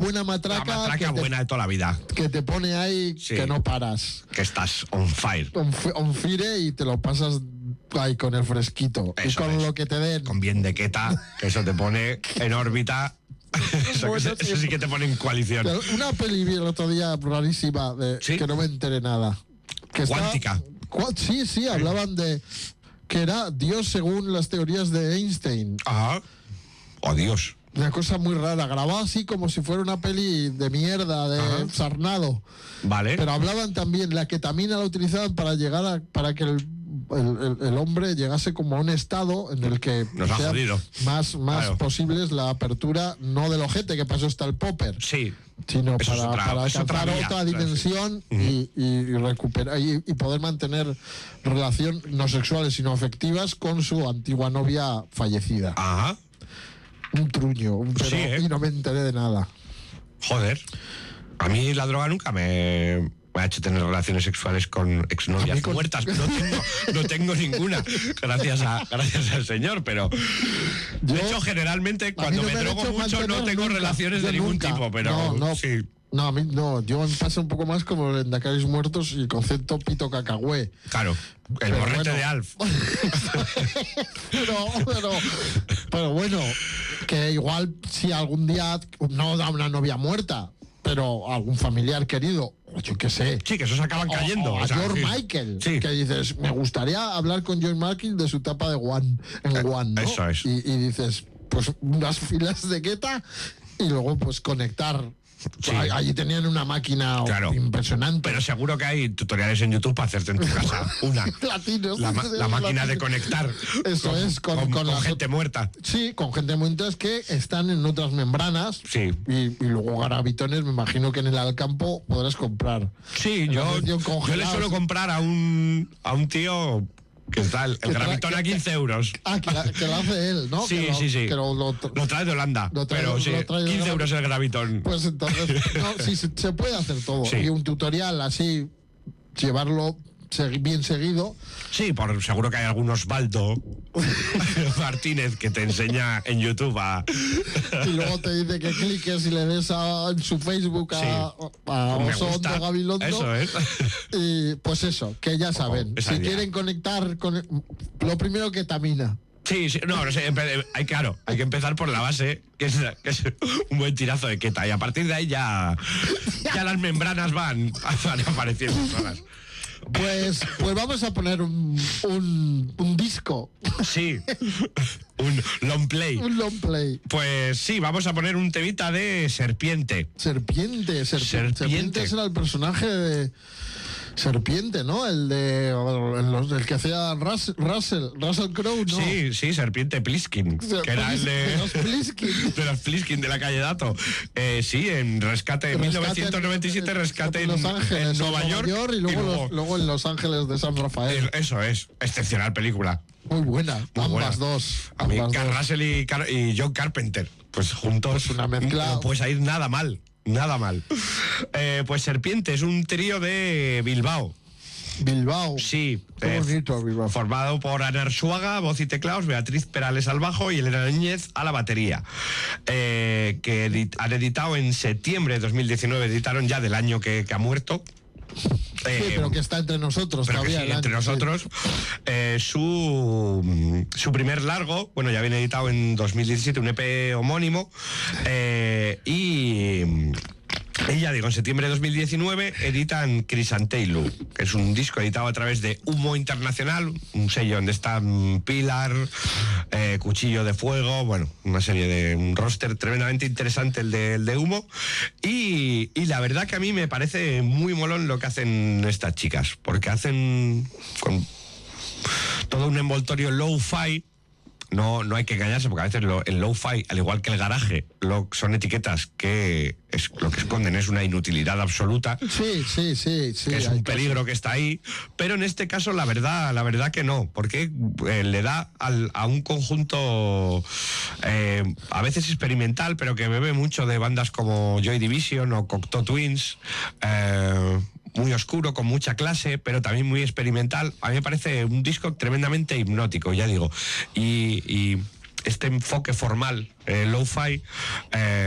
buena matraca. La matraca buena de toda la vida. Que te pone ahí, Sí. que no paras. Que estás on fire. On fire y te lo pasas ahí con el fresquito. Eso y con es. lo que te den. Con bien de queta, que eso te pone en órbita. Eso sí que te pone en coalición. Una peli vi el otro día rarísima, ¿Sí? que no me enteré nada. Que Cuántica. Sí, hablaban de que era Dios según las teorías de Einstein. Ajá. Oh, Dios. Una cosa muy rara, grabada así como si fuera una peli de mierda, de sarnado. Vale. Pero hablaban también, la ketamina la utilizaban para llegar para que el hombre llegase como a un estado en el que Nos ha sea jodido. más Claro. posible es la apertura, no del ojete, que pasó está el popper, Sí. sino Eso es para es alcanzar vía. otra dimensión y recuperar y poder mantener relaciones no sexuales sino afectivas con su antigua novia fallecida. Ajá. Un truño, pero Sí, ¿eh? y no me enteré de nada. Joder. A mí la droga nunca me ha hecho tener relaciones sexuales con A exnovias mí con- muertas. No tengo ninguna, gracias al señor, pero de hecho generalmente cuando no me han drogo hecho mucho no mantener tengo nunca. relaciones Yo de ningún nunca. tipo, pero no, sí. No, a mí no, yo me pasa un poco más como el Endacaris muertos y el concepto pito cacagüe. Claro, el Pero morrete bueno. de Alf. pero bueno, que igual si algún día no da una novia muerta, pero algún familiar querido, o yo qué sé. Sí, que esos acaban cayendo. O a o sea, George sí. Michael, Sí. que dices, me gustaría hablar con George Michael de su etapa de One, en One, ¿no? eso es. Y dices, pues unas filas de queta y luego pues conectar. Sí. Allí tenían una máquina Claro. impresionante. Pero seguro que hay tutoriales en YouTube para hacerte en tu casa. Una. Latinos. La máquina de conectar. Eso es, con la gente muerta. Sí, con gente muerta que están en otras membranas. Sí. Y luego gravitones, me imagino que en el Alcampo podrás comprar. Sí, En la yo versión le congelada, suelo sí. comprar a un tío que está el gravitón a 15 euros. Ah, que lo hace él, ¿no? Sí, Que lo- sí. que lo Lo trae de Holanda, lo trae- pero sí, lo trae de 15 Holanda. euros el gravitón. Pues entonces, no, sí, se puede hacer todo. Sí. Y un tutorial así, llevarlo bien seguido. Sí, seguro que hay algún Osvaldo Martínez que te enseña en YouTube a... Y luego te dice que cliques y le des en su Facebook a Me Osondo gusta. Gabilondo. Eso es. Y pues eso, que ya saben. esa Si idea. quieren conectar con lo primero que tamina. Sí, no sé, hay que empezar por la base, que es un buen tirazo de queta, y a partir de ahí ya las membranas van apareciendo solas. Pues vamos a poner un disco, Sí, un long play. un long play. Pues sí, vamos a poner un temita de Serpiente. Serpiente. Serpiente. Serpiente era el personaje de Serpiente, ¿no? El que hacía Russell Crowe, ¿no? Sí, Serpiente Pliskin, que era el de los Pliskin. de los Pliskin de la calle Dato. Sí, en Rescate en 1997, Rescate en Los Ángeles, en Nueva York y luego en Los Ángeles de San Rafael. Eso es, excepcional película. Muy buena, Muy ambas buena. dos. A mí, ambas Kurt dos. Russell y John Carpenter, pues juntos, Pues una mezcla. no puedes ir nada mal. Pues Serpiente es un trío de Bilbao. Bilbao. Sí, Qué bonito, Bilbao. formado por Ana Arzuaga, voz y teclados, Beatriz Perales al bajo y Elena Núñez a la batería. Que han editado en septiembre de 2019, editaron ya del año que ha muerto. Sí, pero que está entre nosotros Pero que todavía. sí, el entre año, sí. nosotros. Su primer largo, bueno, ya viene editado en 2017, un EP homónimo. Y ya digo, en septiembre de 2019 editan Crisanteilu, que es un disco editado a través de Humo Internacional, un sello donde están Pilar, Cuchillo de Fuego, bueno, una serie de un roster tremendamente interesante el de Humo. Y la verdad que a mí me parece muy molón lo que hacen estas chicas, porque hacen con todo un envoltorio low-fi. No hay que engañarse, porque a veces el low-fi, al igual que el garaje, son etiquetas que lo que esconden es una inutilidad absoluta. Sí. Que es un peligro que está ahí, pero en este caso la verdad que no, porque le da a un conjunto a veces experimental, pero que bebe mucho de bandas como Joy Division o Cocteau Twins, muy oscuro, con mucha clase, pero también muy experimental. A mí me parece un disco tremendamente hipnótico, ya digo, y este enfoque formal, lo-fi,